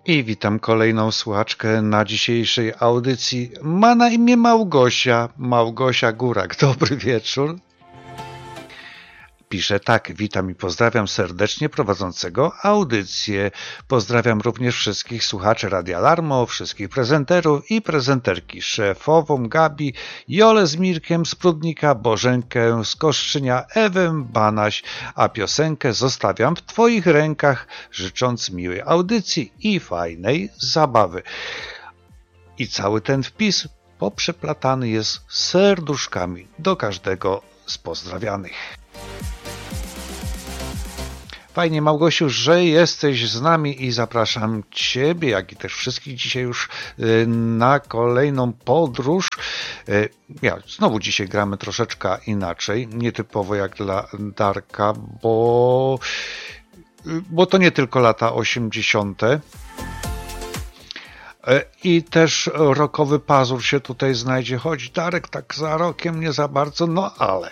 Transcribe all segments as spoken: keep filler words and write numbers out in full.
I witam kolejną słuchaczkę na dzisiejszej audycji. Ma na imię Małgosia, Małgosia Górak. Dobry wieczór. Pisze tak: witam i pozdrawiam serdecznie prowadzącego audycję. Pozdrawiam również wszystkich słuchaczy Radia Alarmo, wszystkich prezenterów i prezenterki, szefową Gabi, Jolę z Mirkiem z Prudnika, Bożenkę z Koszczynia, Ewę Banaś, a piosenkę zostawiam w Twoich rękach, życząc miłej audycji i fajnej zabawy. I cały ten wpis poprzeplatany jest serduszkami do każdego z pozdrawianych. Fajnie, Małgosiu, że jesteś z nami i zapraszam Ciebie, jak i też wszystkich dzisiaj już na kolejną podróż. Ja, znowu dzisiaj gramy troszeczkę inaczej, nietypowo jak dla Darka, bo, bo to nie tylko lata osiemdziesiąte. I też rockowy pazur się tutaj znajdzie, choć Darek tak za rokiem nie za bardzo, no ale...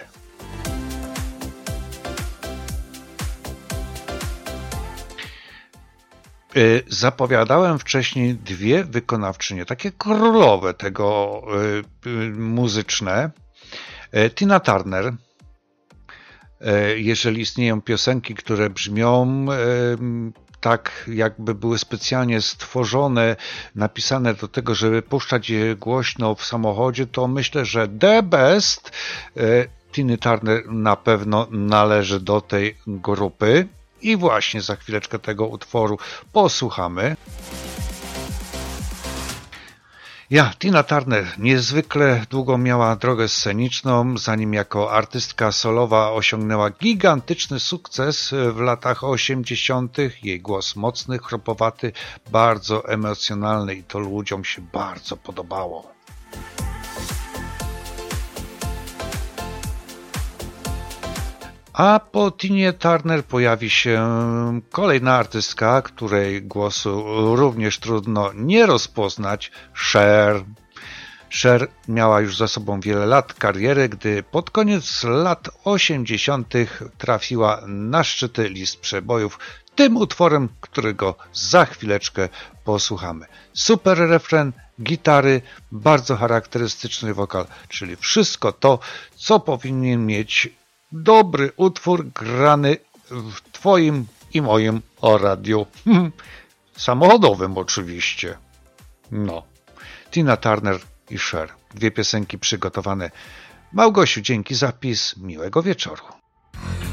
Zapowiadałem wcześniej dwie wykonawczynie, takie królowe tego muzyczne. Tina Turner. Jeżeli istnieją piosenki, które brzmią tak, jakby były specjalnie stworzone, napisane do tego, żeby puszczać je głośno w samochodzie, to myślę, że The Best Tiny Turner na pewno należy do tej grupy. I właśnie za chwileczkę tego utworu posłuchamy. Ja, Tina Turner niezwykle długo miała drogę sceniczną, zanim jako artystka solowa osiągnęła gigantyczny sukces w latach osiemdziesiątych. Jej głos mocny, chropowaty, bardzo emocjonalny i to ludziom się bardzo podobało. A po Tinie Turner pojawi się kolejna artystka, której głosu również trudno nie rozpoznać, Cher. Cher miała już za sobą wiele lat kariery, gdy pod koniec lat osiemdziesiątych trafiła na szczyty list przebojów tym utworem, którego za chwileczkę posłuchamy. Super refren, gitary, bardzo charakterystyczny wokal, czyli wszystko to, co powinien mieć dobry utwór grany w Twoim i moim radiu. Samochodowym oczywiście. No. Tina Turner i Cher. Dwie piosenki przygotowane. Małgosiu, dzięki za wpis. Miłego wieczoru.